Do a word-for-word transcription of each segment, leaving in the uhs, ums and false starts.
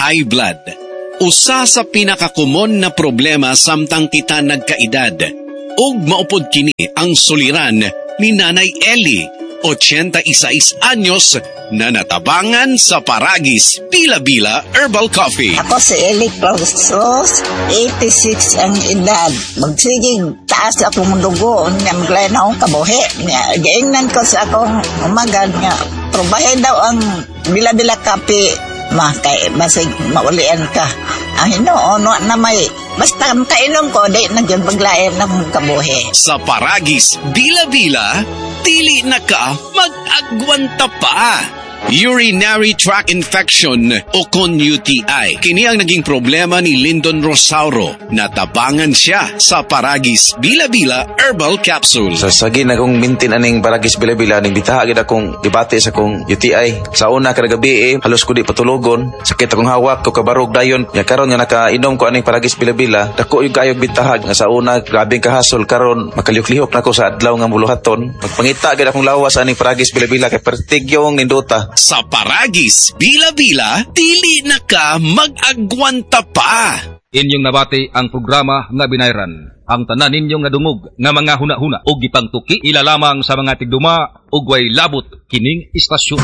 high blood. Usa sa pinakakumon na problema samtang kita nagkaedad. Ug maupod kini ang suliran ni Nanay Ellie, eighty-six anyos, na natabangan sa Paragis Bila-Bila Herbal Coffee. Ako si Ellie Clausos, eighty-six ang edad. Magsiging taas akong dugo, niya maglayan akong kabuhi. Gaingnan ko sa akong umagad nga, probahe daw ang Bila-Bila Coffee. Ma, kay basig maulian ka. Ang hinoon na may basta kainom ko, di nagyan paglayan ng kabuhi. Sa Paragis Bila-Bila, dili na ka mag-agwanta pa. Urinary tract infection o kon U T I. Kini ang naging problema ni Lyndon Rosauro. Natabangan siya sa Paragis Bila-Bila Herbal Capsule. Sa sagin akong mintin aning Paragis Bila-Bila, ning bitahagid akong debate sa akong U T I. Sa una kada gabi eh, halos ko di patulogon. Sakit akong hawak ko kabarog dayon. Ya karon nga nakainom ko aning Paragis Bila-Bila, dako yung kayog bitahag nga sa una grabing kahasol, karon makaliok-lihok na ko sa adlaw nga muluhaton. Magpangita gid akong lawas aning Paragis Bila-Bila kay pertigyong nindota. Sa Paragis Bila-Bila, dili na ka mag-agwanta pa. Inyong nabati ang programa nga binayran. Ang tanan ninyong nadungog nga mga huna-huna o gipangtuki ilalamang sa mga tigduma ug way labot kining istasyon.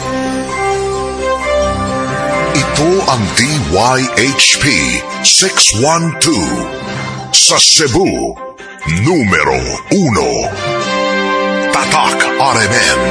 Ito ang D Y H P six one two sa Cebu, numero uno. Tatak R M N.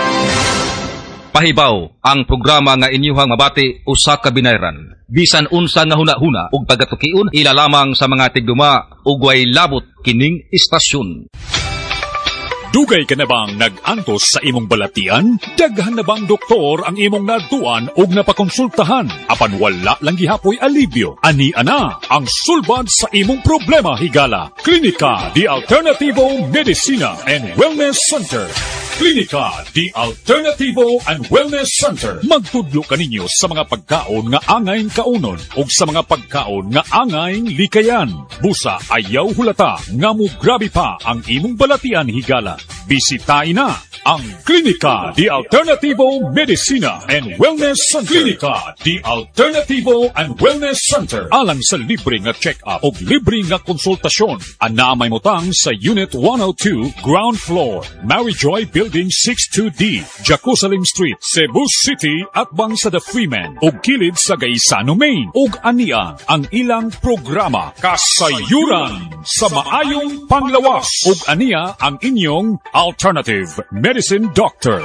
Pahibaw ang programa nga inyuhang mabati usa ka binayran. Bisan unsa nga huna-huna ug pagatukion ilalamang sa mga tigduma ug way labot kining istasyon. Dugay ka na bang nag-antos sa imong balatian? Daghan na bang doktor ang imong naduan o napakonsultahan? Apan wala lang gihapoy alibyo. Ani ana ang sulbad sa imong problema higala. Klinika di Alternativo Medicina and Wellness Center. Klinika di Alternativo and Wellness Center. Magtudlo kaninyo sa mga pagkaon nga angayng kaunon o sa mga pagkaon nga angayng likayan. Busa ayaw hulata nga mo grabe pa ang imong balatian higala. Bisitahin na ang Klinika di Alternativo Medicina and Wellness Center. Klinika di Alternativo and Wellness Center. Alang sa libre nga check-up o libre nga konsultasyon. Anamay mo tang sa Unit one oh two, Ground Floor, Maryjoy Building six two D, Jerusalem Street, Cebu City, at bang sa The Freeman o kilid sa Gaisano, Maine. Ug ania ang ilang programa Kasayuran sa maayong panglawas. Ug ania ang inyong Alternative Medicine Doctor.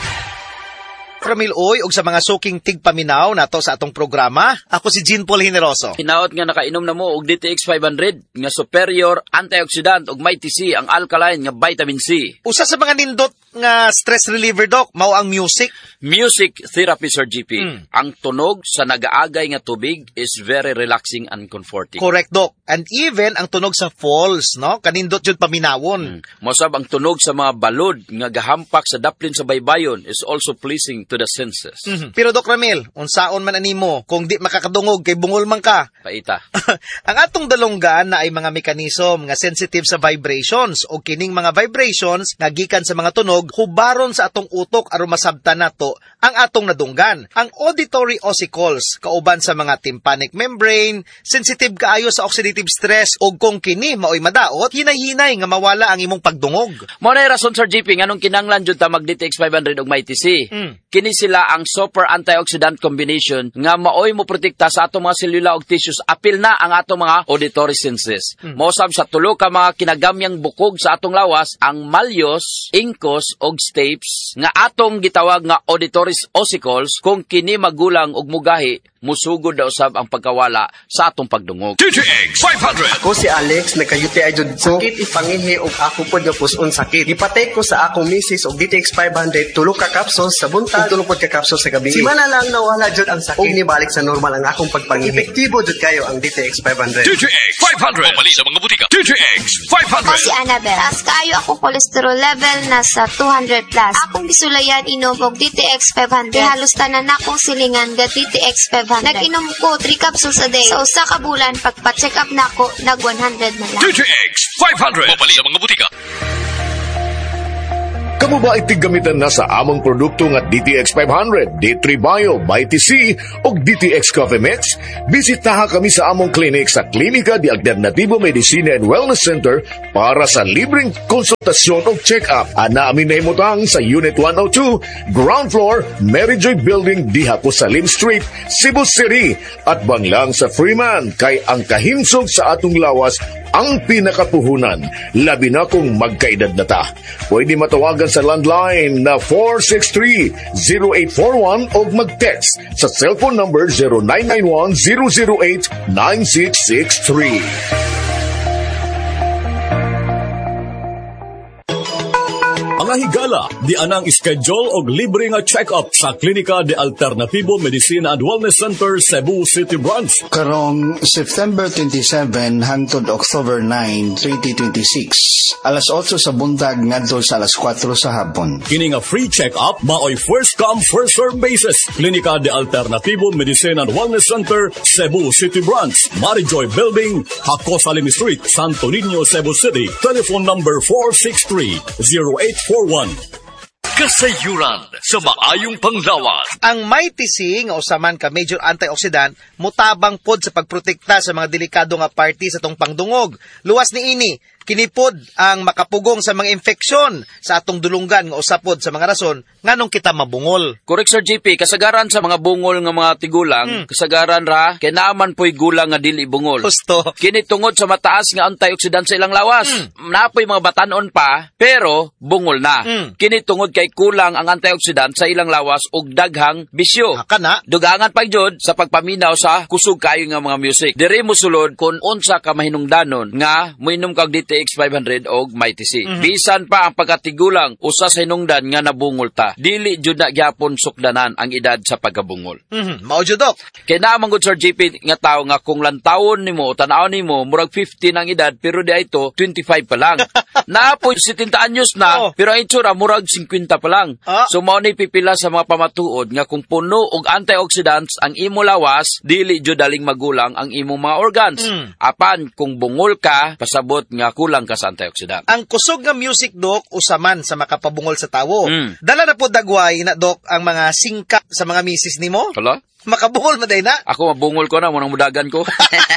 Ramil Oy, og sa mga suking tigpaminaw nato sa atong programa. Ako si Jean Paul Generoso. Hinaot nga nakainom na mo og D T X five hundred nga superior antioxidant og may T C ang alkaline nga vitamin C. Usa sa mga nindot nga stress reliever, Doc, mao ang music. Music therapy, Sir G P. Mm. Ang tunog sa nagaagay nga tubig is very relaxing and comforting. Correct, Doc. And even ang tunog sa falls, no? Kanindot yun paminawon. Mm. Mosab ang tunog sa mga balod nga gahampak sa daplin sa baybayon is also pleasing to the senses. Mm-hmm. Pero Doc Ramil, unsaon man animo kung di makakadungog kay bungol man ka? Paita. Ang atong dalonggan na ay mga mekanism nga sensitive sa vibrations o kining mga vibrations nga gikan sa mga tunog hubaron sa atong utok aron masabtan nato ang atong nadunggan. Ang auditory ossicles kauban sa mga tympanic membrane, sensitive kaayo sa oxidative stress o kung kini maoy madaot, hinay-hinay nga mawala ang imong pagdungog. Mo na rason, Sir G P, nganong kinanglan jud ta mag D T X five hundred og may T C. Mm. Kini sila ang super antioxidant combination nga maoy mo protekta sa atong mga selula og tissues apil na ang atong mga auditory senses. Mm. Mosab sa tulo ka mga kinagamyang bukog sa atong lawas ang malleus, incus og stapes nga atong gitawag nga auditory ossicles kung kini magulang og mugahi musugod daw sab ang pagkawala sa atong pagdungog. D T X five hundred. Ako si Alex, nagka-U T I jud ko. Sakit ipangihi og ako pod nga puson sakit. Gipatay ko sa akong misis og D T X five hundred, tulo ka capsules sa buntag, tulo pod ka capsules sa gabi. Simana lang nawala jud ang sakit. Og nibalik sa normal ang akong pagpangihi. Epektibo jud kayo ang D T X five hundred. D T X five hundred. Pamali sa mga butika. D T X five hundred. Ako si Annabelle. As kaayo ako cholesterol level nasa two hundred plus. Akong gisulayan inom og D T X five hundred. Halos tanan akong silingan ga D T X five hundred. Nag-inom ko three capsules a day. Sa usa ka bulan pagpa-check up nako nag one hundred na lang. D T X five hundred. Pamali sa mga butika. Kamu ba itigamitan na sa among produkto nga D T X five hundred, D three Bio, Mighty C o D T X Coffee Mix? Bisitaha kami sa among clinic sa Klinika de Alternativo Medicina and Wellness Center para sa libreng konsultasyon o check-up. Ana amin na himutang sa Unit one oh two, Ground Floor, Mary Joy Building, Diha Salim Street, Cebu City. At banglang sa Freeman kay ang kahinsog sa atong lawas ang pinakapuhunan, labi na kung magkaedad na ta. Pwede matawagan sa landline na four six three, zero eight four one o mag-text sa cellphone number zero nine nine one, zero zero eight, nine six six three. Mga higala, di anang schedule og libre nga check-up sa Klinika de Alternativo Medicina and Wellness Center, Cebu City Branch. Karong September twenty-seven hangtod October nine, twenty twenty-six. Alas otso sa buntag ngadto sa alas kwatro sa hapon. Kini nga free check-up maoy first come first serve basis. Klinika de Alternativo Medicina and Wellness Center, Cebu City Branch, Mary Joy Building, Jaco Salim Street, Santo Niño, Cebu City. Telephone number four six three, zero eight four one. Kasayuran sa maayong panglawas. Ang Mighty C nga usaman ka major antioxidant mutabang pod sa pagprotekta sa mga delikado nga party sa tong pangdungog. Luwas ni ini kinipod ang makapugong sa mga infeksyon sa atong dulunggan nga usapod sa mga rason nganong kita mabungol. Correct, Sir J P. Kasagaran sa mga bungol nga mga tigulang, hmm. kasagaran ra kay naaman po'y gulang nga dili bungol. Gusto. Kini tungod sa mataas nga antioxidant sa ilang lawas. Hmm. Napoy mga batanon pa pero bungol na. Hmm. Kini tungod kay kulang ang antioxidant sa ilang lawas ug daghang bisyo. Kana dugangan pa jud sa pagpaminaw sa kusog kayo nga mga music. Diri mo sulod kun unsa ka mahinungdanon nga moinom kag D T X five hundred og Mighty C. Mm-hmm. Bisan pa ang pagkatigulang usa sa hinungdan nga nabungol ta. Dili jud na gyapon sukdanan ang edad sa pagkabungol. Mhm. Mao jud dok. Kay naman gud Sir J P nga tawo nga kung lantawon nimo tan-aw nimo murag fifty ang edad pero di ito twenty-five pa lang. Naapoy seventy anyos na oh. pero ang itsura murag fifty pa lang. Ah. So mao ni pipila sa mga pamatuod nga kung puno og antioxidants ang imo lawas, dili jud daling magulang ang imong mga organs. Mm. Apan kung bungol ka, pasabot nga kulang ka sa antioxidant. Ang kusog nga music, Dok, usaman sa makapabungol sa tawo. Mm. Dala na po dagway na, Dok, ang mga singka sa mga misis nimo? Hala? Makabungol maday na? Ako mabungol ko na, munang mudagan ko.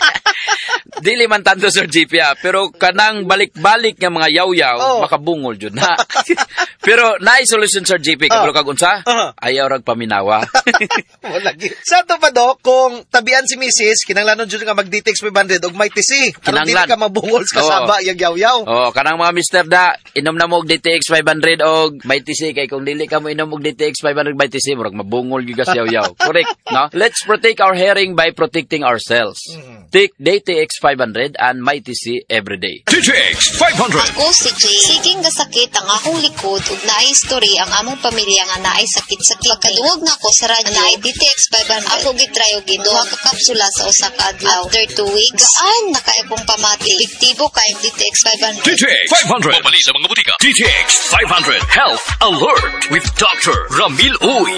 Dili man tanto, Sir G P, ah. Pero kanang balik-balik nga mga yaw-yaw, oh. makabungol jud na. Pero naay solution, Sir G P, kabalo kag unsa? Uh-huh. Ayaw rag paminawa. Wala gi. Sa to pa, Dok, kung tabian si Missus kinanglanon jud nga mag-D T X five hundred og Mighty C. Aron dili ka mabungol sa kasaba oh. yung yaw-yaw. Oh, kanang mga mister da, inom na mo og D T X five hundred og Mighty C kay kung dili ka mo inom og D T X five hundred Mighty C, murag mabungol gyud sa yaw-yaw. Correct, no? Let's protect our hearing by protecting ourselves. Mm-hmm. Take D T X five hundred and Mighty C every day. D T X five hundred. Ako si Jay. Siging gasakit ang akong likod ug naay story ang among pamilya nga naay sakit-sakit. Pagkaduog na ko sa radyo naay D T X five hundred. Ako gitry og duha ka kapsula sa usa ka adlaw. After two weeks, gaan na kay akong pamati. Epektibo kay D T X five hundred. D T X five hundred. Mabali sa mga butika. D T X five hundred Health Alert with Doctor Ramil Uy.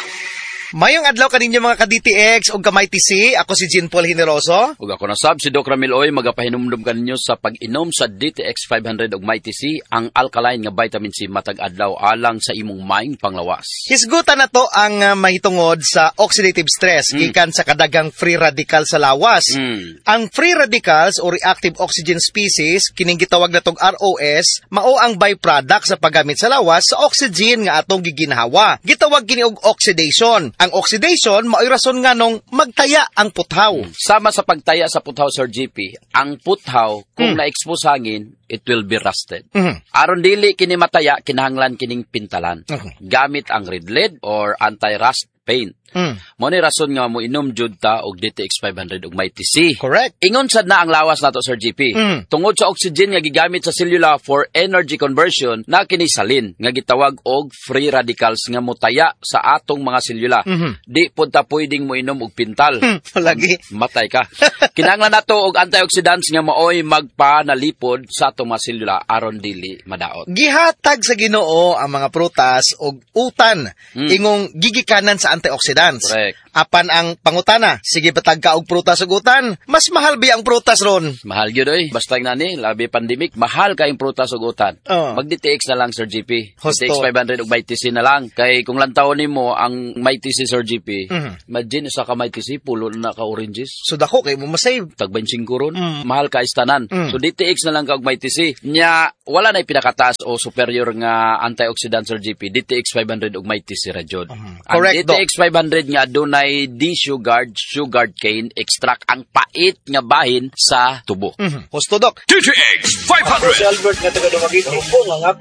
Mayong adlaw kaninyo mga ka-D T X o ka-Mighty C. Ako si Jean Paul Generoso. Ug ako na sab si Doc Ramil Oy, magapahinumdum kaninyo sa pag-inom sa D T X five hundred og Mighty C, ang alkaline nga vitamin C matag adlaw alang sa imong maing panglawas. Hisgutan na to ang uh, mahitungod sa oxidative stress mm. gikan sa kadagang free radical sa lawas. Mm. Ang free radicals o reactive oxygen species kining gitawag na tong R O S, mao ang byproduct sa paggamit sa lawas sa oxygen nga atong giginhawa. Gitawag kini og oxidation. Ang oxidation, mao'y rason nga nung magtaya ang puthaw. Sama sa pagtaya sa puthaw, Sir G P, ang puthaw, kung mm. na-expose hangin, it will be rusted. Mm-hmm. Aron dili kini mataya, kinahanglan kining pintalan. Mm-hmm. Gamit ang red lead or anti-rust paint. Mm. Mo ni rason nga mo inom jud ta og D T X five hundred og Mighty C. Correct. Ingon sad na ang lawas nato, Sir G P. Mm. Tungod sa oxygen nga gigamit sa selula for energy conversion, na kini salin nga gitawag og free radicals nga motaya sa atong mga selula. Mm-hmm. Di pud ta pwedeng mo inom og pintal. Lagi matay ka. Kinahanglan nato og antioxidants nga maoy magpanalipod sa atong mga selula aron dili madaot. Gihatag sa Ginoo ang mga prutas og utan mm. ingong gigikanan sa antioxidants. Correct. Apan ang pangutana, sige batag ka og prutas ug utan, mas mahal ba ang prutas ron? Mahal gyud oy. Basta nga ni, labi pandemic, mahal kayong prutas ug utan. Oh. Mag-D T X na lang Sir G P. Husto. D T X five hundred ug may T C na lang. Kay kung lantaw nimo ang may T C Sir G P, Mhm. imagine sa ka may T C pulo na ka oranges. So dako kay mo masave. Tag twenty-five ron. Mm. Mahal ka istanan. Mm. So D T X na lang ka og may T C. Nya wala na pinakataas o superior nga antioxidant Sir G P. D T X five hundred ug may T C ra jud. Ang Correct, D T X five hundred nga adunay D-sugared sugar cane extract, ang pait nga bahin sa tubo. Mhm. Husto, Dok. D T X five hundred. Si Albert nga taga Dumaguete. Opo, nga